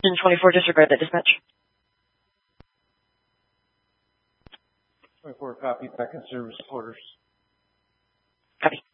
In 24, disregard that dispatch. 24, copy, back in service orders. Copy.